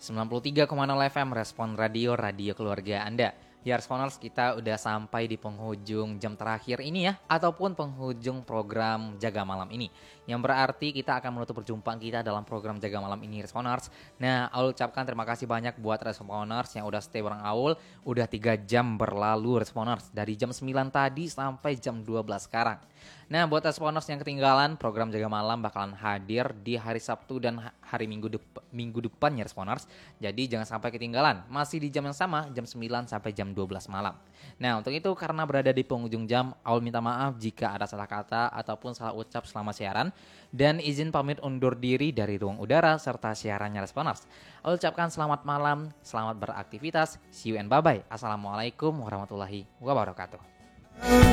93,0 FM Respon Radio, radio keluarga Anda. Ya Responers, kita udah sampai di penghujung jam terakhir ini ya, ataupun penghujung program Jaga Malam ini. Yang berarti kita akan menutup perjumpaan kita dalam program Jaga Malam ini Responers. Nah, Aul ucapkan terima kasih banyak buat Responers yang udah stay bareng Aul. Udah 3 jam berlalu Responers, dari jam 9 tadi sampai jam 12 sekarang. Nah, buat Responers yang ketinggalan, program Jaga Malam bakalan hadir di hari Sabtu dan hari minggu depan ya Responers. Jadi jangan sampai ketinggalan, masih di jam yang sama, jam 9 sampai jam 12 malam. Nah, untuk itu karena berada di penghujung jam, Aul minta maaf jika ada salah kata ataupun salah ucap selama siaran, dan izin pamit undur diri dari ruang udara serta siarannya Responers. Aul ucapkan selamat malam, selamat beraktivitas, see you and bye-bye. Assalamualaikum warahmatullahi wabarakatuh.